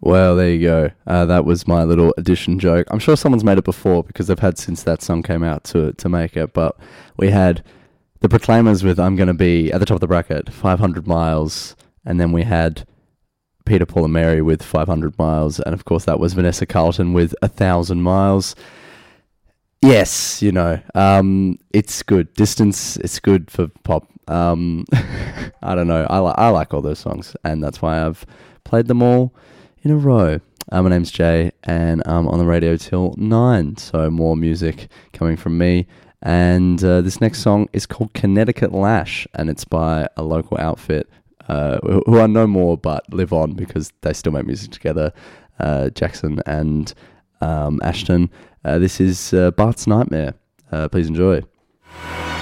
Well, there you go. That was my little addition joke. I'm sure someone's made it before because they've had since that song came out to make it. But we had the Proclaimers with I'm Gonna Be at the top of the bracket, 500 Miles. And then we had Peter, Paul and Mary with 500 Miles. And of course that was Vanessa Carlton with 1,000 Miles. Yes, it's good. Distance, it's good for pop. I don't know. I like all those songs. And that's why I've played them all in a row. My name's Jay, and I'm on the radio till 9, so more music coming from me. And this next song is called Connecticut Lash, and it's by a local outfit who I know more but live on because they still make music together, Jackson and Ashton. This is Bart's Nightmare. Please enjoy.